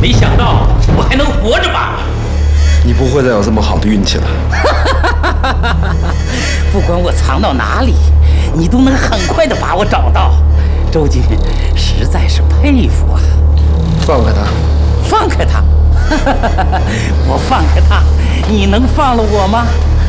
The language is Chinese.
没想到我还能活着吧？ 你不会再有这么好的运气了。 不管我藏到哪里，你都能很快的把我找到。周瑾实在是佩服啊！ 放开他！ 放开他！我放开他，你能放了我吗？